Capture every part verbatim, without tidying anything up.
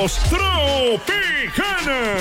somos Tropicana.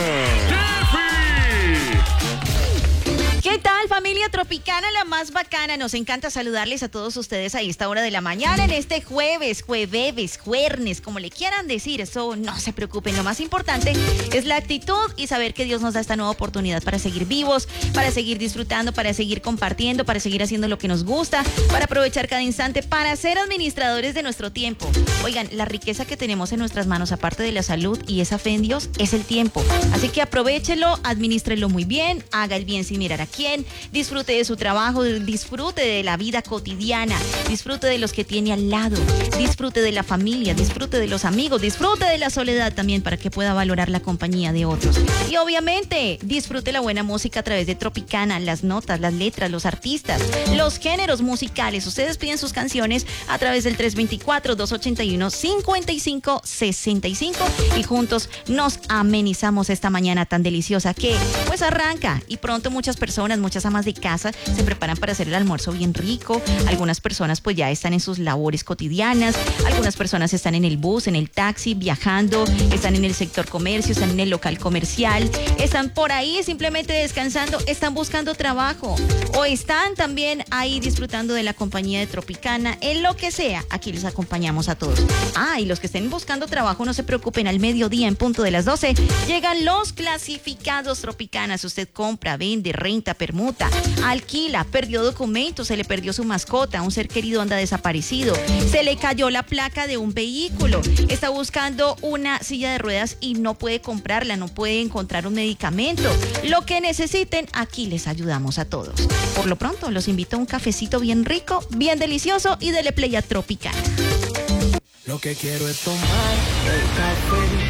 ¿Qué tal, familia Tropicana, la más bacana? Nos encanta saludarles a todos ustedes a esta hora de la mañana, en este jueves, jueves, juernes, como le quieran decir. Eso no se preocupen, lo más importante es la actitud y saber que Dios nos da esta nueva oportunidad para seguir vivos, para seguir disfrutando, para seguir compartiendo, para seguir haciendo lo que nos gusta, para aprovechar cada instante, para ser administradores de nuestro tiempo. Oigan, la riqueza que tenemos en nuestras manos, aparte de la salud y esa fe en Dios, es el tiempo. Así que aprovéchelo, administrelo muy bien, haga el bien sin mirar a quién, disfrute de su trabajo, disfrute de la vida cotidiana, disfrute de los que tiene al lado, disfrute de la familia, disfrute de los amigos, disfrute de la soledad también para que pueda valorar la compañía de otros. Y obviamente, disfrute la buena música a través de Tropicana, las notas, las letras, los artistas, los géneros musicales. Ustedes piden sus canciones a través del tres dos cuatro, dos ocho uno, cinco cinco seis cinco y juntos nos amenizamos esta mañana tan deliciosa que pues arranca y pronto muchas personas muchas amas de casa se preparan para hacer el almuerzo bien rico. Algunas personas pues ya están en sus labores cotidianas, algunas personas están en el bus, en el taxi, viajando, están en el sector comercio, están en el local comercial, están por ahí simplemente descansando, están buscando trabajo o están también ahí disfrutando de la compañía de Tropicana, en lo que sea, aquí les acompañamos a todos. Ah, y los que estén buscando trabajo, no se preocupen, al mediodía en punto de las doce llegan los clasificados Tropicanas. Usted compra, vende, renta, permuta, alquila, perdió documentos, se le perdió su mascota, un ser querido anda desaparecido, se le cayó la placa de un vehículo, está buscando una silla de ruedas y no puede comprarla, no puede encontrar un medicamento. Lo que necesiten, aquí les ayudamos a todos. Por lo pronto, los invito a un cafecito bien rico, bien delicioso y dele play a Tropicana. Lo que quiero es tomar el café